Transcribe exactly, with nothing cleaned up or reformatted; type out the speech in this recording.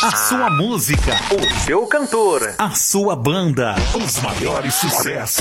A sua música, o seu cantor, a sua banda, os maiores sucessos.